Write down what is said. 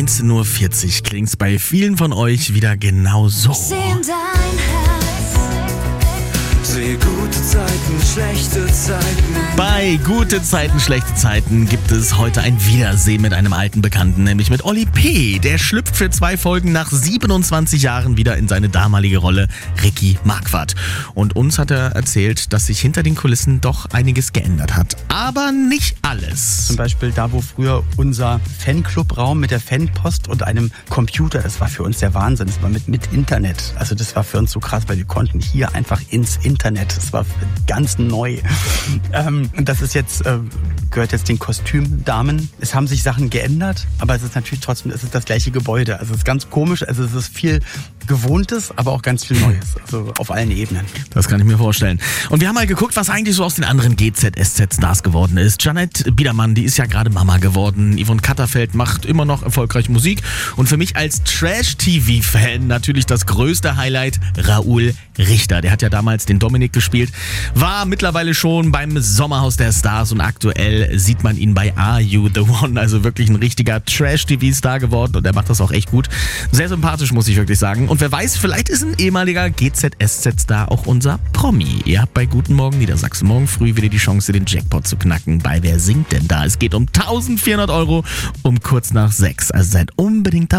19.40 Uhr klingt's bei vielen von euch wieder genau so. Sehe gute Zeiten, schlechte Zeiten. Bei gute Zeiten, schlechte Zeiten gibt es heute ein Wiedersehen mit einem alten Bekannten, nämlich mit Oli P. Der schlüpft für 2 Folgen nach 27 Jahren wieder in seine damalige Rolle Ricky Marquardt. Und uns hat er erzählt, dass sich hinter den Kulissen doch einiges geändert hat. Aber nicht alles. Zum Beispiel da, wo früher unser Fanclubraum mit der Fanpost und einem Computer, das war für uns der Wahnsinn. Das war mit Internet. Also das war für uns so krass, weil wir konnten hier einfach ins Internet. Das war ganz neu. Und das ist jetzt, gehört jetzt den Kostümdamen. Es haben sich Sachen geändert, aber es ist natürlich trotzdem, es ist das gleiche Gebäude. Also es ist ganz komisch, also es ist viel Gewohntes, aber auch ganz viel Neues. Also auf allen Ebenen. Das kann ich mir vorstellen. Und wir haben mal geguckt, was eigentlich so aus den anderen GZSZ-Stars geworden ist. Jeanette Biedermann, die ist ja gerade Mama geworden. Yvonne Katterfeld macht immer noch erfolgreich Musik. Und für mich als Trash-TV-Fan natürlich das größte Highlight, Raoul Richter. Der hat ja damals den Dominik gespielt, war mittlerweile schon beim Sommerhaus der Stars und aktuell sieht man ihn bei Are You The One, also wirklich ein richtiger Trash-TV-Star geworden und er macht das auch echt gut. Sehr sympathisch, muss ich wirklich sagen. Und wer weiß, vielleicht ist ein ehemaliger GZSZ-Star auch unser Promi. Ihr habt bei Guten Morgen Niedersachsen morgen früh wieder die Chance, den Jackpot zu knacken. Bei Wer singt denn da? Es geht um 1.400 € um kurz nach 6. Also seid unbedingt dabei.